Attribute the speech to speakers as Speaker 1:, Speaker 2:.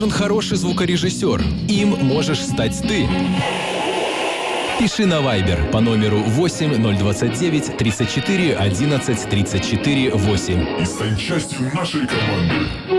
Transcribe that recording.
Speaker 1: Хороший звукорежиссер. Им можешь стать ты. Пиши на Viber по номеру 8029 34 11 34 8.
Speaker 2: И стань частью нашей команды.